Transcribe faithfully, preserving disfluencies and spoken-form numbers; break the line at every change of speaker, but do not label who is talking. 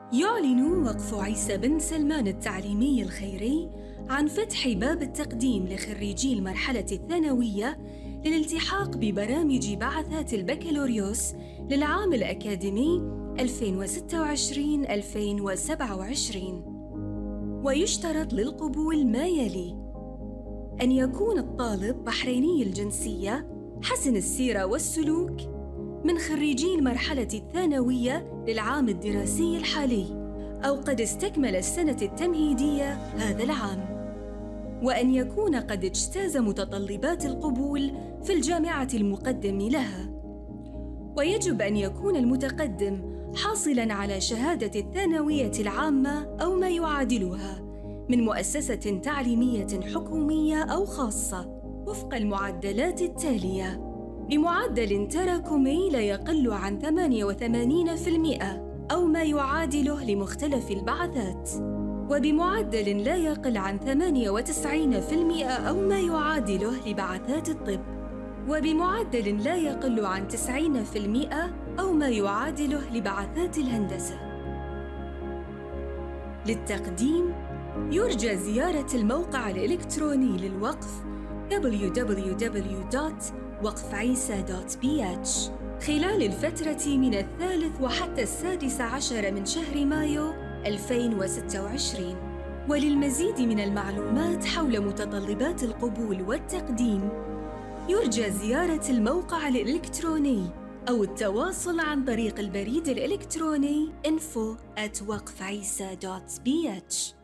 يعلن وقف عيسى بن سلمان التعليمي الخيري عن فتح باب التقديم لخريجي المرحلة الثانوية للالتحاق ببرامج بعثات البكالوريوس للعام الأكاديمي ألفين وستة وعشرين ألفين وسبعة وعشرين. ويشترط للقبول ما يلي: أن يكون الطالب بحريني الجنسية حسن السيرة والسلوك من خريجي المرحلة الثانوية للعام الدراسي الحالي، أو قد استكمل السنة التمهيدية هذا العام، وأن يكون قد اجتاز متطلبات القبول في الجامعة المقدم لها. ويجب أن يكون المتقدم حاصلاً على شهادة الثانوية العامة أو ما يعادلها من مؤسسة تعليمية حكومية أو خاصة وفق المعدلات التالية: بمعدل تراكمي لا يقل عن ثمانية وثمانين بالمئة أو ما يعادله لمختلف البعثات، وبمعدل لا يقل عن ثمانية وتسعين بالمئة أو ما يعادله لبعثات الطب، وبمعدل لا يقل عن تسعين بالمئة أو ما يعادله لبعثات الهندسة. للتقديم يرجى زيارة الموقع الإلكتروني للوقف دبليو دبليو دبليو دوت وقف عيسى دوت بي إتش خلال الفترة من الثالث وحتى السادس عشر من شهر مايو ألفين وستة وعشرين. وللمزيد من المعلومات حول متطلبات القبول والتقديم يرجى زيارة الموقع الإلكتروني أو التواصل عن طريق البريد الإلكتروني info at وقف عيسى دوت بي إتش.